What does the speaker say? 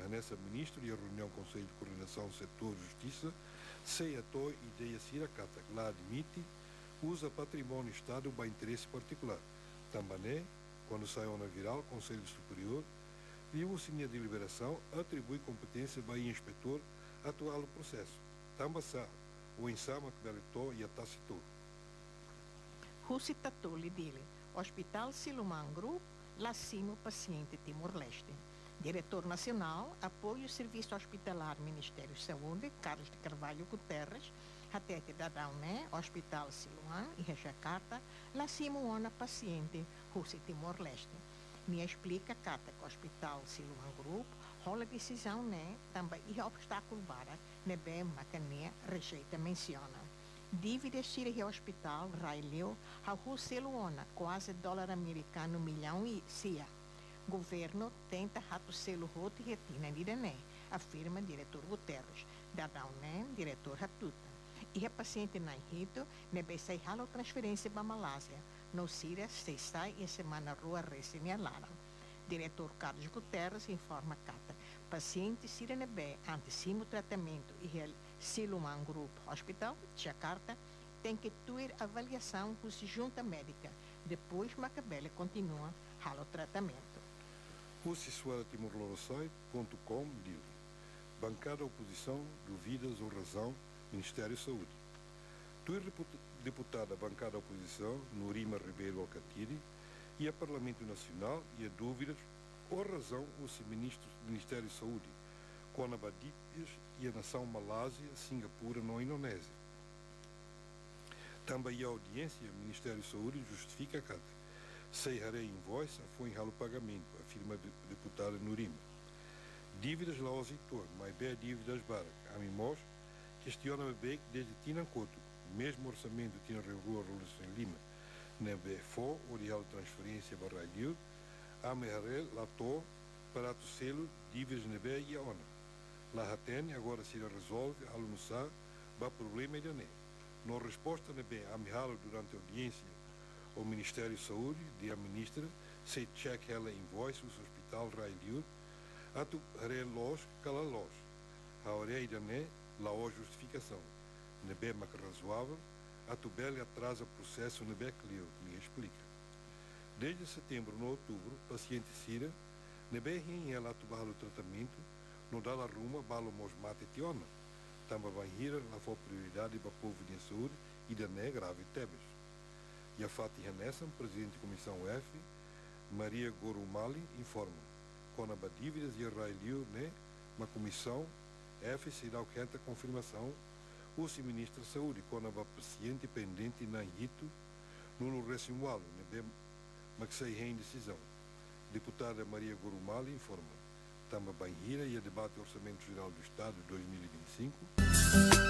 nessa ministro e a reunião do Conselho de Coordenação do Setor Justiça, sei a tua ideia siracata, que lá admite, usa patrimônio Estado para interesse particular. Também, quando sai na viral, Conselho Superior, viu sim a deliberação, atribui competência para o inspetor atuar o processo. Também sabe, o ensama que beletou e a tacitou. Russi Tatoli dele, Hospital Siluman Group, Lacimo Paciente Timor-Leste. Diretor Nacional, Apoio Serviço Hospitalar Ministério da Saúde, Carlos de Carvalho Guterres, Hatete Dadauné, Hospital Siluan e Jakarta, Lacimo Ona Paciente, Russi Timor-Leste. Me explica Cata que o Hospital Siluan Group, rola decisão, também e obstáculo para, bem macané, rejeita menciona. Dívida Siri Hospital, Raileu, a Russeluona, quase dólar americano milhão e cia. Governo tenta rato selo roto e retina de Dané, afirma diretor Guterres. Dadauné, diretor Hatuta. E a paciente na Rito, nebe sai halo transferência para Malásia. No Síria, se sai e semana rua recém-alara. Diretor Carlos Guterres informa Cata. Paciente Síria nebe antecimo tratamento e Siluman Group Hospital, Jakarta, tem que ter avaliação com junta médica. Depois, Macabele continua o tratamento. Timorlorosai.com diz: bancada oposição, duvidas ou razão, Ministério da Saúde. Tu és deputada bancada oposição, Nurima Ribeiro Alcatiri, e a Parlamento Nacional, e a dúvidas ou razão, o Ministério da Saúde, com a Badípias e a nação Malásia, Singapura, na Indonésia. Também a audiência, o Ministério da Saúde justifica a cata. Sei harei invoice, foi em pagamento, afirma a deputada Nurima. Dívidas lá aos itores, mas bem dívidas barak. A mim mos, questiona-me bem que desde Tinancoto, mesmo orçamento tinha rua Revolução em Lima, na BFO, ou de transferência para Raileu, a Merrel, Lató, para o selo, dívidas na B e a ONA. Lá tem, agora se resolve, a almoçar, o problema é de né. Na resposta na B, a Mihalo durante a audiência, o Ministério da Saúde, de a ministra, se check ela invoice, o hospital Raileu, a tu relos, cala los. A orelha de né, lá a justificação. Na B, mas razoável, a tu bela atrasa o processo na B, Cleo, me explica. Desde setembro a outubro, paciente Cira, na B, em ela atuar o tratamento, não dá a ruma, balo mos mate tiona. Também vai ir, lá for prioridade para o povo de saúde e da né grave tebes. E a Fatih Hanessan, presidente da Comissão F, Maria Gorumali, informa, com a dívidas e a Raileu, uma comissão F será o que a confirmação, o ministro da Saúde, com a paciente pendente na Hito, no Recimualo, mas que sai em decisão. Deputada Maria Gorumali informa, também vai ir e a debate do Orçamento Geral do Estado de 2025.